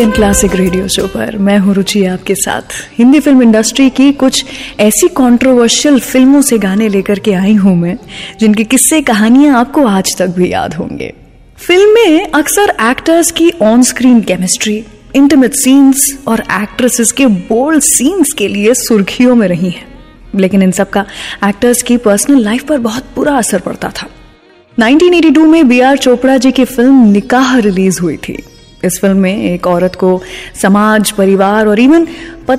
Indian classic radio show पर मैं हूं रुचि आपके साथ। हिंदी फिल्म इंडस्ट्री की कुछ ऐसी कंट्रोवर्शियल फिल्मों से गाने लेकर के आई हूं मैं, जिनके किस्से कहानियां आपको आज तक भी याद होंगे। फिल्म में अक्सर एक्टर्स की on screen chemistry, intimate scenes और एक्ट्रेसेस के बोल्ड सीन्स के लिए सुर्खियों में रही हैं, लेकिन इन सब का एक्टर्स की पर्सनल लाइफ पर बहुत बुरा असर पड़ता था। 1982 में B.R. चोपड़ा जी की फिल्म निकाह रिलीज हुई थी। इस फिल्म में एक औरत को समाज, परिवार और इवन